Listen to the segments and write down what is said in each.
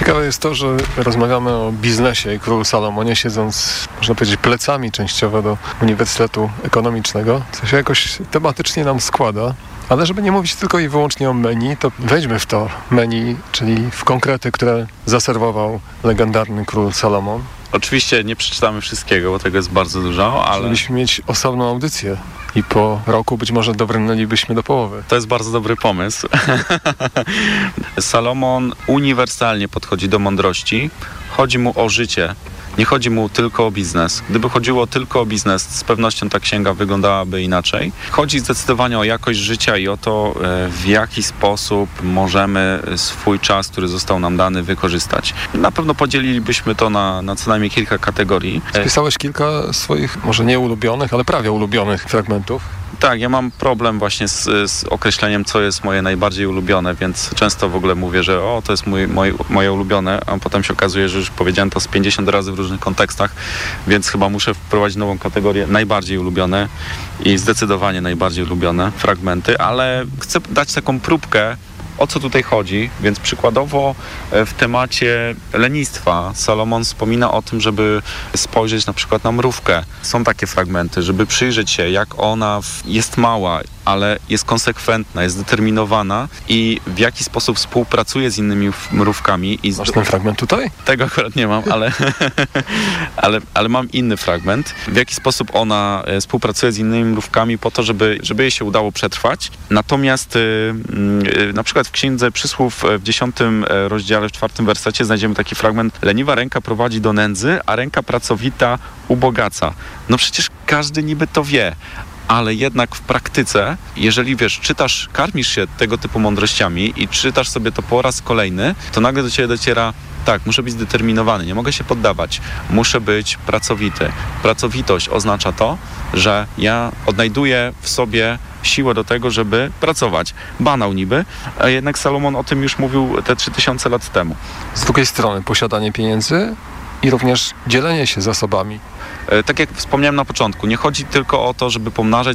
Ciekawe jest to, że rozmawiamy o biznesie i królu Salomonie, siedząc, można powiedzieć, plecami częściowo do Uniwersytetu Ekonomicznego, co się jakoś tematycznie nam składa. Ale żeby nie mówić tylko i wyłącznie o menu, to wejdźmy w to menu, czyli w konkrety, które zaserwował legendarny król Salomon. Oczywiście nie przeczytamy wszystkiego, bo tego jest bardzo dużo, ale... Chcielibyśmy mieć osobną audycję i po roku być może dobrnęlibyśmy do połowy. To jest bardzo dobry pomysł. Salomon uniwersalnie podchodzi do mądrości. Chodzi mu o życie. Nie chodzi mu tylko o biznes. Gdyby chodziło tylko o biznes, z pewnością ta księga wyglądałaby inaczej. Chodzi zdecydowanie o jakość życia i o to, w jaki sposób możemy swój czas, który został nam dany, wykorzystać. Na pewno podzielilibyśmy to na co najmniej kilka kategorii. Spisałeś kilka swoich, może nie ulubionych, ale prawie ulubionych fragmentów. Tak, ja mam problem właśnie z określeniem, co jest moje najbardziej ulubione, więc często w ogóle mówię, że to jest moje ulubione, a potem się okazuje, że już powiedziałem to z 50 razy w różnych kontekstach, więc chyba muszę wprowadzić nową kategorię najbardziej ulubione i zdecydowanie najbardziej ulubione fragmenty, ale chcę dać taką próbkę, o co tutaj chodzi, więc przykładowo w temacie lenistwa Salomon wspomina o tym, żeby spojrzeć na przykład na mrówkę. Są takie fragmenty, żeby przyjrzeć się, jak ona jest mała, ale jest konsekwentna, jest zdeterminowana i w jaki sposób współpracuje z innymi mrówkami. Masz ten fragment tutaj? Tego akurat nie mam, ale mam inny fragment. W jaki sposób ona współpracuje z innymi mrówkami po to, żeby jej się udało przetrwać. Natomiast na przykład w Księdze Przysłów w 10 rozdziale, w 4 wersecie znajdziemy taki fragment: leniwa ręka prowadzi do nędzy, a ręka pracowita ubogaca. No przecież każdy niby to wie. Ale jednak w praktyce, jeżeli czytasz, karmisz się tego typu mądrościami i czytasz sobie to po raz kolejny, to nagle do ciebie dociera: tak, muszę być zdeterminowany, nie mogę się poddawać, muszę być pracowity. Pracowitość oznacza to, że ja odnajduję w sobie siłę do tego, żeby pracować. Banał niby, a jednak Salomon o tym już mówił te 3000 lat temu. Z drugiej strony posiadanie pieniędzy i również dzielenie się zasobami. Tak jak wspomniałem na początku, nie chodzi tylko o to, żeby pomnażać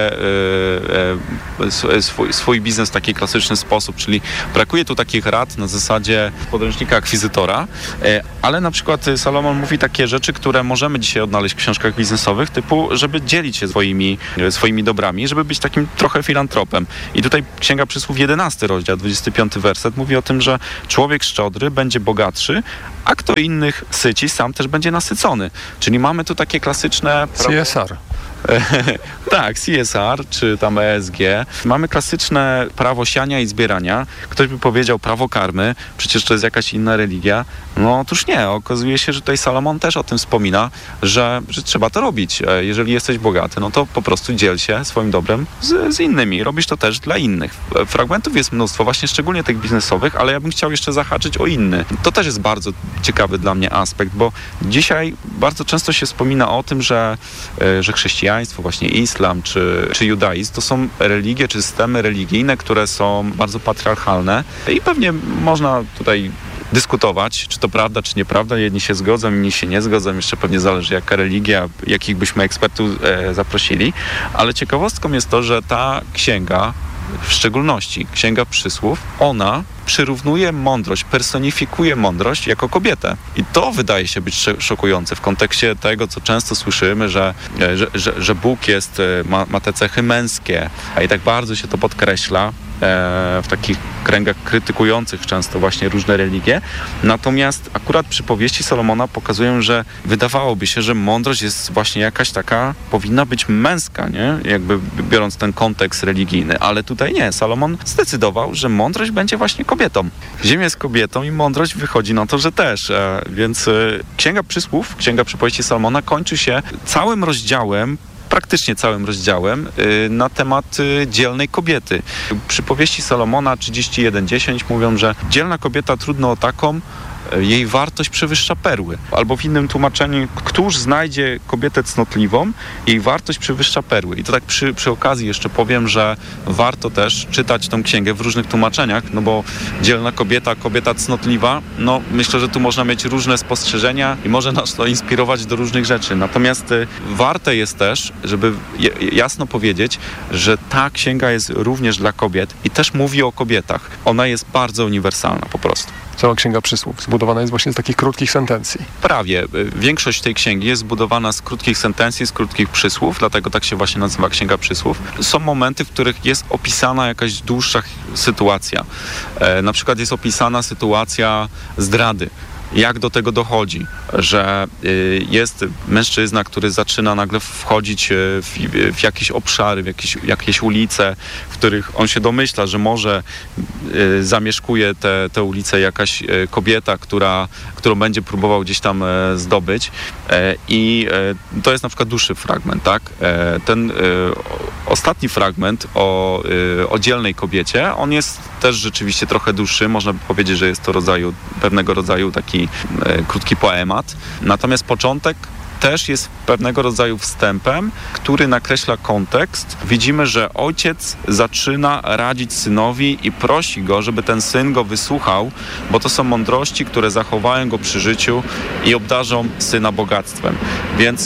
swój biznes w taki klasyczny sposób, czyli brakuje tu takich rad na zasadzie podręcznika akwizytora, ale na przykład Salomon mówi takie rzeczy, które możemy dzisiaj odnaleźć w książkach biznesowych, typu, żeby dzielić się swoimi dobrami, żeby być takim trochę filantropem. I tutaj Księga Przysłów 11 rozdział, 25 werset mówi o tym, że człowiek szczodry będzie bogatszy, a kto innych syci, sam też będzie nasycony. Czyli mamy tu takie klasyczne... CSR. Tak, CSR, czy tam ESG. Mamy klasyczne prawo siania i zbierania. Ktoś by powiedział prawo karmy, przecież to jest jakaś inna religia. No otóż nie, okazuje się, że tutaj Salomon też o tym wspomina, że trzeba to robić. Jeżeli jesteś bogaty, no to po prostu dziel się swoim dobrem z innymi. Robisz to też dla innych. Fragmentów jest mnóstwo, właśnie szczególnie tych biznesowych, ale ja bym chciał jeszcze zahaczyć o inny. To też jest bardzo ciekawy dla mnie aspekt, bo dzisiaj bardzo często się wspomina o tym, że chrześcijaństwo, właśnie islam czy judaizm to są religie czy systemy religijne, które są bardzo patriarchalne i pewnie można tutaj dyskutować, czy to prawda, czy nieprawda. Jedni się zgodzą, inni się nie zgodzą. Jeszcze pewnie zależy jaka religia, jakich byśmy ekspertów zaprosili. Ale ciekawostką jest to, że ta księga, w szczególności Księga Przysłów, ona przyrównuje mądrość, personifikuje mądrość jako kobietę. I to wydaje się być szokujące w kontekście tego, co często słyszymy, że Bóg ma te cechy męskie, a i tak bardzo się to podkreśla w takich kręgach krytykujących często właśnie różne religie. Natomiast akurat przypowieści Salomona pokazują, że wydawałoby się, że mądrość jest właśnie jakaś taka, powinna być męska, nie? Jakby biorąc ten kontekst religijny. Ale tutaj nie. Salomon zdecydował, że mądrość będzie właśnie kobietą. Ziemia jest kobietą i mądrość wychodzi na to, że też. Więc Księga Przysłów, Księga Przypowieści Salomona kończy się praktycznie całym rozdziałem na temat dzielnej kobiety. Przypowieści Salomona 31:10 mówią, że dzielna kobieta trudno o taką, jej wartość przewyższa perły. Albo w innym tłumaczeniu, któż znajdzie kobietę cnotliwą, jej wartość przewyższa perły. I to tak przy okazji jeszcze powiem, że warto też czytać tą księgę w różnych tłumaczeniach, no bo dzielna kobieta, kobieta cnotliwa, no myślę, że tu można mieć różne spostrzeżenia i może nas to inspirować do różnych rzeczy. Natomiast warte jest też, żeby jasno powiedzieć, że ta księga jest również dla kobiet i też mówi o kobietach. Ona jest bardzo uniwersalna po prostu. Cała Księga Przysłów zbudowana jest właśnie z takich krótkich sentencji. Prawie. Większość tej księgi jest zbudowana z krótkich sentencji, z krótkich przysłów, dlatego tak się właśnie nazywa Księga Przysłów. Są momenty, w których jest opisana jakaś dłuższa sytuacja. Na przykład jest opisana sytuacja zdrady. Jak do tego dochodzi, że jest mężczyzna, który zaczyna nagle wchodzić w jakieś obszary, w jakieś ulice, w których on się domyśla, że może zamieszkuje te ulice jakaś kobieta, którą będzie próbował gdzieś tam zdobyć. I to jest na przykład dłuższy fragment, tak? Ten ostatni fragment o dzielnej kobiecie, on jest też rzeczywiście trochę dłuższy. Można by powiedzieć, że jest to pewnego rodzaju taki krótki poemat. Natomiast początek też jest pewnego rodzaju wstępem, który nakreśla kontekst. Widzimy, że ojciec zaczyna radzić synowi i prosi go, żeby ten syn go wysłuchał, bo to są mądrości, które zachowają go przy życiu i obdarzą syna bogactwem. Więc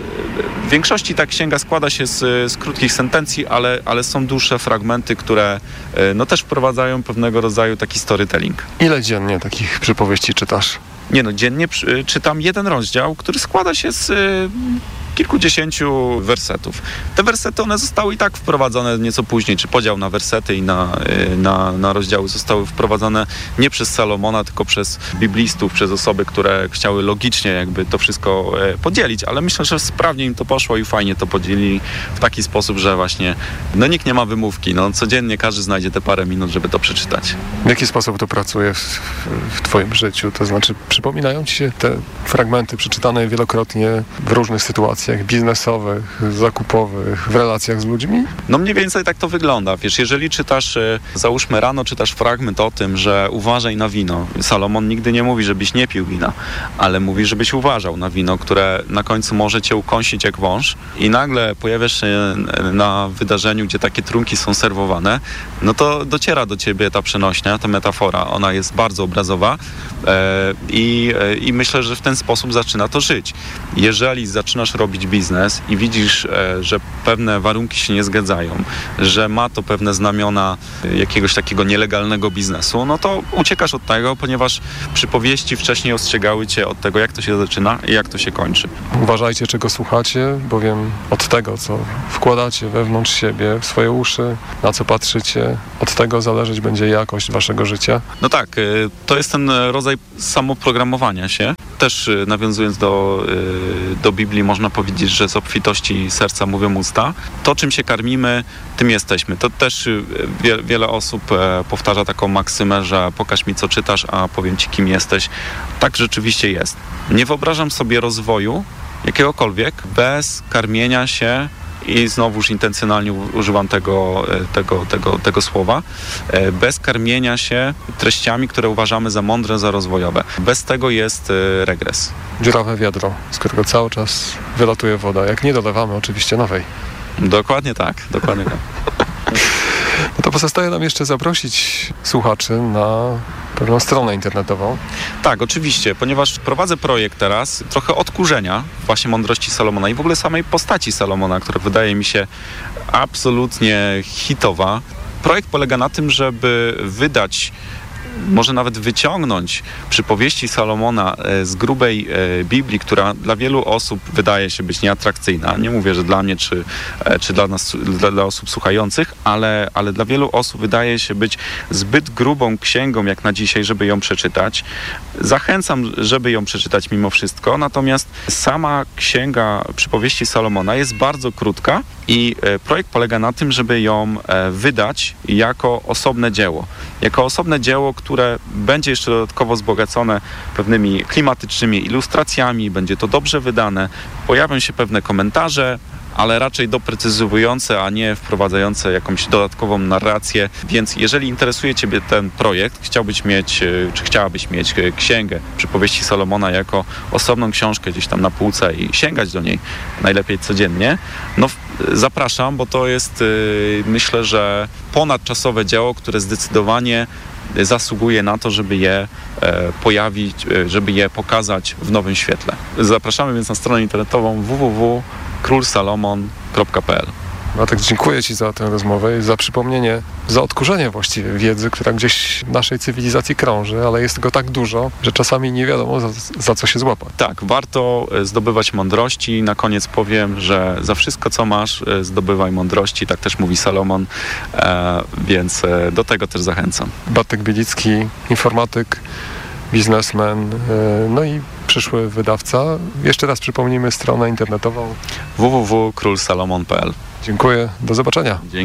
w większości ta księga składa się z krótkich sentencji, ale są dłuższe fragmenty, które też wprowadzają pewnego rodzaju taki storytelling. Ile dziennie takich przypowieści czytasz? Dziennie czytam jeden rozdział, który składa się z kilkudziesięciu wersetów. Te wersety, one zostały i tak wprowadzone nieco później, czy podział na wersety i na rozdziały zostały wprowadzone nie przez Salomona, tylko przez biblistów, przez osoby, które chciały logicznie jakby to wszystko podzielić, ale myślę, że sprawnie im to poszło i fajnie to podzielili w taki sposób, że właśnie nikt nie ma wymówki, codziennie każdy znajdzie te parę minut, żeby to przeczytać. W jaki sposób to pracuje w twoim życiu? To znaczy, przypominają ci się te fragmenty przeczytane wielokrotnie w różnych sytuacjach biznesowych, zakupowych, w relacjach z ludźmi? Mniej więcej tak to wygląda. Wiesz, jeżeli czytasz, załóżmy rano czytasz fragment o tym, że uważaj na wino. Salomon nigdy nie mówi, żebyś nie pił wina, ale mówi, żebyś uważał na wino, które na końcu może cię ukąsić jak wąż i nagle pojawiasz się na wydarzeniu, gdzie takie trunki są serwowane, to dociera do ciebie ta przenośnia, ta metafora. Ona jest bardzo obrazowa i myślę, że w ten sposób zaczyna to żyć. Jeżeli zaczynasz robić biznes i widzisz, że pewne warunki się nie zgadzają, że ma to pewne znamiona jakiegoś takiego nielegalnego biznesu, to uciekasz od tego, ponieważ przypowieści wcześniej ostrzegały cię od tego, jak to się zaczyna i jak to się kończy. Uważajcie, czego słuchacie, bowiem od tego, co wkładacie wewnątrz siebie, w swoje uszy, na co patrzycie, od tego zależeć będzie jakość waszego życia. Tak, to jest ten rodzaj samoprogramowania się. Też nawiązując do Biblii, można powiedzieć, że z obfitości serca mówią usta. To, czym się karmimy, tym jesteśmy. To też wiele osób powtarza taką maksymę, że pokaż mi, co czytasz, a powiem ci, kim jesteś. Tak rzeczywiście jest. Nie wyobrażam sobie rozwoju jakiegokolwiek bez karmienia się, i znowuż intencjonalnie używam tego słowa, bez karmienia się treściami, które uważamy za mądre, za rozwojowe. Bez tego jest regres. Dziurawe wiadro, z którego cały czas wylatuje woda, jak nie dolewamy oczywiście nowej. Dokładnie tak. To pozostaje nam jeszcze zaprosić słuchaczy na pewną stronę internetową. Tak, oczywiście, ponieważ prowadzę projekt teraz trochę odkurzenia właśnie mądrości Salomona i w ogóle samej postaci Salomona, która wydaje mi się absolutnie hitowa. Projekt polega na tym, żeby wydać, może nawet wyciągnąć przypowieści Salomona z grubej Biblii, która dla wielu osób wydaje się być nieatrakcyjna. Nie mówię, że dla mnie czy dla nas, dla osób słuchających, ale dla wielu osób wydaje się być zbyt grubą księgą jak na dzisiaj, żeby ją przeczytać. Zachęcam, żeby ją przeczytać mimo wszystko, natomiast sama księga przypowieści Salomona jest bardzo krótka i projekt polega na tym, żeby ją wydać jako osobne dzieło. Jako osobne dzieło, które będzie jeszcze dodatkowo wzbogacone pewnymi klimatycznymi ilustracjami, będzie to dobrze wydane, pojawią się pewne komentarze, ale raczej doprecyzowujące, a nie wprowadzające jakąś dodatkową narrację. Więc jeżeli interesuje Ciebie ten projekt, chciałbyś mieć, czy chciałabyś mieć księgę przypowieści Salomona jako osobną książkę gdzieś tam na półce i sięgać do niej najlepiej codziennie, zapraszam, bo to jest, myślę, że ponadczasowe dzieło, które zdecydowanie zasługuje na to, żeby je pojawić, żeby je pokazać w nowym świetle. Zapraszamy więc na stronę internetową www.królsalomon.pl. Bartek, dziękuję Ci za tę rozmowę i za przypomnienie, za odkurzenie właściwie wiedzy, która gdzieś w naszej cywilizacji krąży, ale jest tego tak dużo, że czasami nie wiadomo za co się złapać. Tak, warto zdobywać mądrości. Na koniec powiem, że za wszystko, co masz, zdobywaj mądrości. Tak też mówi Salomon, więc do tego też zachęcam. Bartek Bielicki, informatyk, biznesmen, no i przyszły wydawca. Jeszcze raz przypomnijmy stronę internetową www.królsalomon.pl. Dziękuję, do zobaczenia. Dzięki.